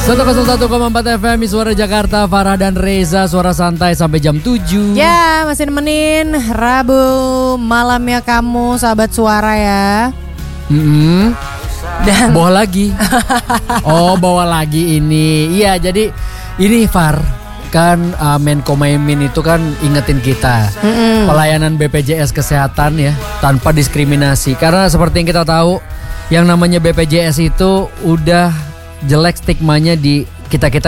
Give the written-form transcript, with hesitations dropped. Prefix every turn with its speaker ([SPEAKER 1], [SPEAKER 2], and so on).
[SPEAKER 1] 101,4 FM Suara Jakarta, Farah dan Reza, suara santai sampai jam 7.
[SPEAKER 2] Ya, masih nemenin Rabu malamnya kamu sahabat suara ya. Dan
[SPEAKER 1] bawa lagi. Oh, bawa lagi ini. Iya, jadi ini Far kan Menko Maimin itu kan ingetin kita pelayanan BPJS Kesehatan ya tanpa diskriminasi. Karena seperti yang kita tahu, yang namanya BPJS itu udah jelek stigmanya di kita-kita